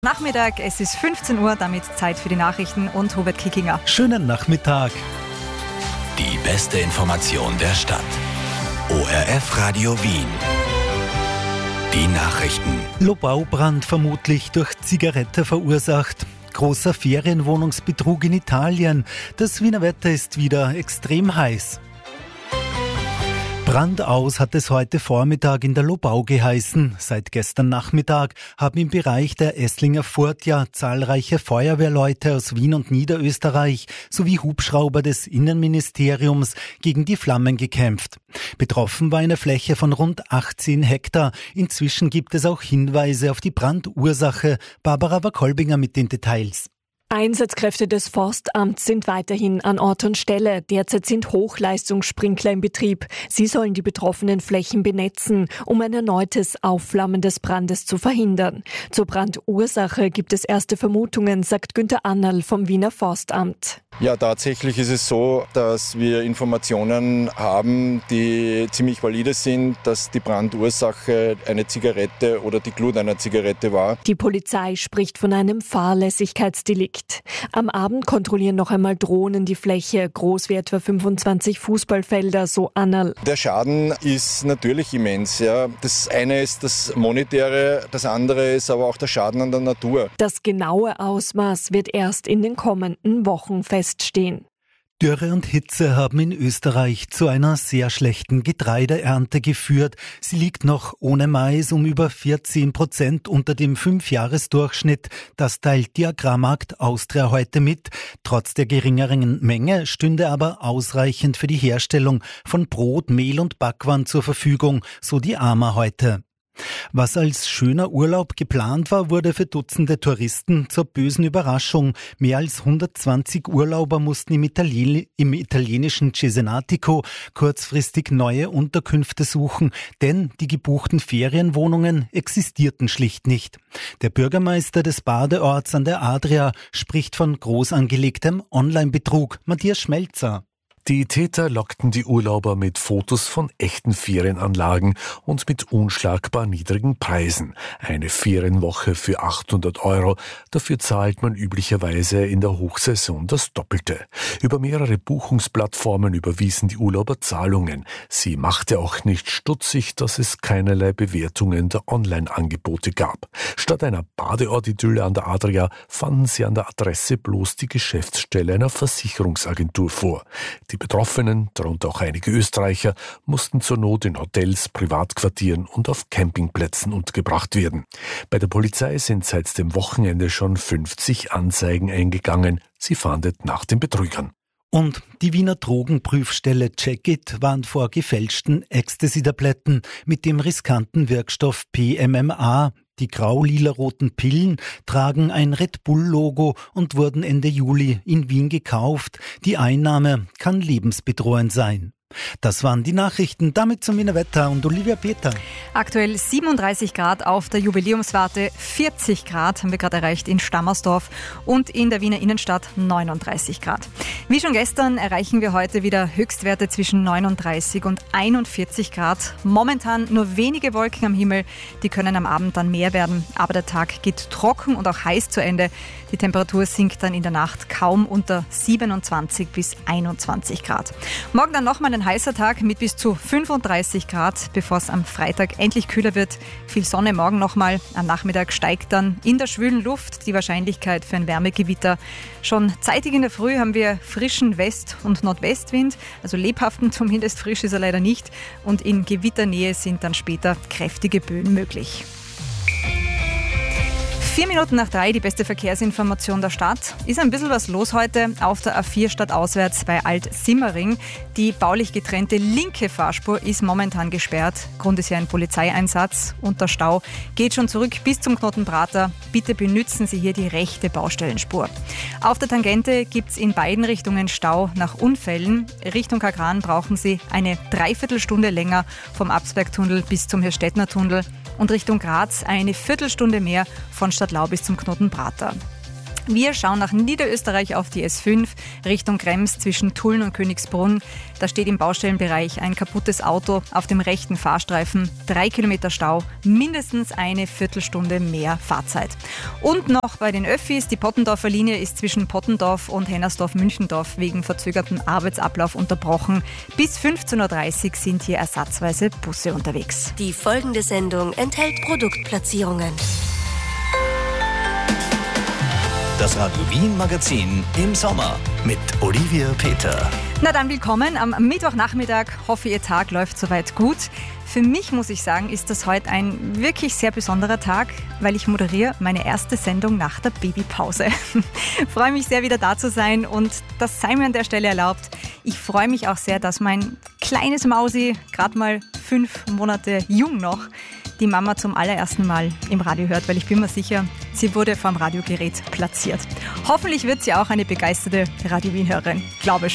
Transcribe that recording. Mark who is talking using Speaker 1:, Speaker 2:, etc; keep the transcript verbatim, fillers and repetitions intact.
Speaker 1: Nachmittag, es ist fünfzehn Uhr, damit Zeit für die Nachrichten und Hubert Kickinger.
Speaker 2: Schönen Nachmittag.
Speaker 3: Die beste Information der Stadt. O R F Radio Wien. Die Nachrichten.
Speaker 2: Lobaubrand vermutlich durch Zigarette verursacht. Großer Ferienwohnungsbetrug in Italien. Das Wiener Wetter ist wieder extrem heiß. Brand aus hat es heute Vormittag in der Lobau geheißen. Seit gestern Nachmittag haben im Bereich der Esslinger Furtja zahlreiche Feuerwehrleute aus Wien und Niederösterreich sowie Hubschrauber des Innenministeriums gegen die Flammen gekämpft. Betroffen war eine Fläche von rund achtzehn Hektar. Inzwischen gibt es auch Hinweise auf die Brandursache. Barbara Wakolbinger mit den Details.
Speaker 4: Einsatzkräfte des Forstamts sind weiterhin an Ort und Stelle. Derzeit sind Hochleistungssprinkler in Betrieb. Sie sollen die betroffenen Flächen benetzen, um ein erneutes Aufflammen des Brandes zu verhindern. Zur Brandursache gibt es erste Vermutungen, sagt Günther Annerl vom Wiener Forstamt.
Speaker 5: Ja, tatsächlich ist es so, dass wir Informationen haben, die ziemlich valide sind, dass die Brandursache eine Zigarette oder die Glut einer Zigarette war.
Speaker 4: Die Polizei spricht von einem Fahrlässigkeitsdelikt. Am Abend kontrollieren noch einmal Drohnen die Fläche, groß wie etwa fünfundzwanzig Fußballfelder, so Annerl.
Speaker 5: Der Schaden ist natürlich immens. Ja. Das eine ist das Monetäre, das andere ist aber auch der Schaden an der Natur.
Speaker 4: Das genaue Ausmaß wird erst in den kommenden Wochen feststehen.
Speaker 2: Dürre und Hitze haben in Österreich zu einer sehr schlechten Getreideernte geführt. Sie liegt noch ohne Mais um über vierzehn Prozent unter dem Fünfjahresdurchschnitt. Das teilt die Agrarmarkt Austria heute mit. Trotz der geringeren Menge stünde aber ausreichend für die Herstellung von Brot, Mehl und Backwaren zur Verfügung, so die A M A heute. Was als schöner Urlaub geplant war, wurde für Dutzende Touristen zur bösen Überraschung. Mehr als hundertzwanzig Urlauber mussten im, Italien, im italienischen Cesenatico kurzfristig neue Unterkünfte suchen, denn die gebuchten Ferienwohnungen existierten schlicht nicht. Der Bürgermeister des Badeorts an der Adria spricht von groß angelegtem Online-Betrug. Matthias Schmelzer.
Speaker 6: Die Täter lockten die Urlauber mit Fotos von echten Ferienanlagen und mit unschlagbar niedrigen Preisen. Eine Ferienwoche für achthundert Euro, dafür zahlt man üblicherweise in der Hochsaison das Doppelte. Über mehrere Buchungsplattformen überwiesen die Urlauber Zahlungen. Sie machte auch nicht stutzig, dass es keinerlei Bewertungen der Online-Angebote gab. Statt einer Badeort-Idylle an der Adria fanden sie an der Adresse bloß die Geschäftsstelle einer Versicherungsagentur vor. Die Betroffenen, darunter auch einige Österreicher, mussten zur Not in Hotels, Privatquartieren und auf Campingplätzen untergebracht werden. Bei der Polizei sind seit dem Wochenende schon fünfzig Anzeigen eingegangen. Sie fahndet nach den Betrügern.
Speaker 2: Und die Wiener Drogenprüfstelle Checkit warnt vor gefälschten Ecstasy-Tabletten mit dem riskanten Wirkstoff P M M A. Die grau-lila-roten Pillen tragen ein Red Bull-Logo und wurden Ende Juli in Wien gekauft. Die Einnahme kann lebensbedrohend sein. Das waren die Nachrichten. Damit zum Wiener Wetter und Olivia Peter.
Speaker 1: Aktuell siebenunddreißig Grad auf der Jubiläumswarte, vierzig Grad haben wir gerade erreicht in Stammersdorf und in der Wiener Innenstadt neununddreißig Grad. Wie schon gestern erreichen wir heute wieder Höchstwerte zwischen neununddreißig und einundvierzig Grad. Momentan nur wenige Wolken am Himmel, die können am Abend dann mehr werden, aber der Tag geht trocken und auch heiß zu Ende. Die Temperatur sinkt dann in der Nacht kaum unter siebenundzwanzig bis einundzwanzig Grad. Morgen dann nochmal ein heißer Tag mit bis zu fünfunddreißig Grad, bevor es am Freitag endlich kühler wird. Viel Sonne morgen nochmal. Am Nachmittag steigt dann in der schwülen Luft die Wahrscheinlichkeit für ein Wärmegewitter. Schon zeitig in der Früh haben wir frischen West- und Nordwestwind, also lebhaften zumindest, frisch ist er leider nicht. Und in Gewitternähe sind dann später kräftige Böen möglich. Vier Minuten nach drei, die beste Verkehrsinformation der Stadt. Ist ein bisschen was los heute auf der A vier stadtauswärts bei Alt-Simmering. Die baulich getrennte linke Fahrspur ist momentan gesperrt. Grund ist ja ein Polizeieinsatz und der Stau geht schon zurück bis zum Knottenprater. Bitte benützen Sie hier die rechte Baustellenspur. Auf der Tangente gibt es in beiden Richtungen Stau nach Unfällen. Richtung Kagran brauchen Sie eine Dreiviertelstunde länger vom Absbergtunnel bis zum Hirstettner-Tunnel und Richtung Graz eine Viertelstunde mehr von Stadtlau bis zum Knottenprater. Wir schauen nach Niederösterreich auf die S fünf Richtung Krems zwischen Tulln und Königsbrunn. Da steht im Baustellenbereich ein kaputtes Auto auf dem rechten Fahrstreifen. Drei Kilometer Stau, mindestens eine Viertelstunde mehr Fahrzeit. Und noch bei den Öffis. Die Pottendorfer Linie ist zwischen Pottendorf und Hennersdorf-Münchendorf wegen verzögerten Arbeitsablauf unterbrochen. Bis fünfzehn Uhr dreißig sind hier ersatzweise Busse unterwegs.
Speaker 7: Die folgende Sendung enthält Produktplatzierungen.
Speaker 3: Das Radio Wien Magazin im Sommer mit Olivia Peter.
Speaker 1: Na dann willkommen am Mittwochnachmittag. Hoffe, Ihr Tag läuft soweit gut. Für mich, muss ich sagen, ist das heute ein wirklich sehr besonderer Tag, weil ich moderiere meine erste Sendung nach der Babypause. Freue mich sehr, wieder da zu sein und das sei mir an der Stelle erlaubt. Ich freue mich auch sehr, dass mein kleines Mausi, gerade mal fünf Monate jung noch, die Mama zum allerersten Mal im Radio hört, weil ich bin mir sicher, sie wurde vom Radiogerät platziert. Hoffentlich wird sie auch eine begeisterte Radio Wien-Hörerin, glaube ich.